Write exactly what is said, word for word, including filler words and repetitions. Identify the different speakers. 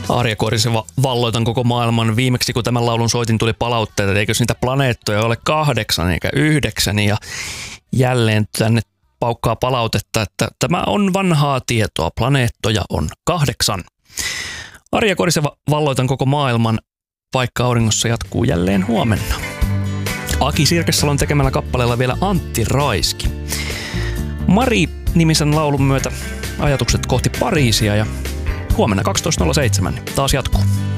Speaker 1: Arja Korisen valloitan koko maailman. Viimeksi kun tämän laulun soitin, tuli palautteita, että eikös niitä planeettoja ole kahdeksan eikä yhdeksän. Ja jälleen tänne paukkaa palautetta, että tämä on vanhaa tietoa. Planeettoja on kahdeksan. Arja Korisen valloitan koko maailman. Paikka auringossa jatkuu jälleen huomenna. Aki Sirkessalon tekemällä kappaleella vielä Antti Raiski. Mari-nimisen laulun myötä ajatukset kohti Pariisia ja huomenna kaksitoista nolla seitsemän taas jatkuu.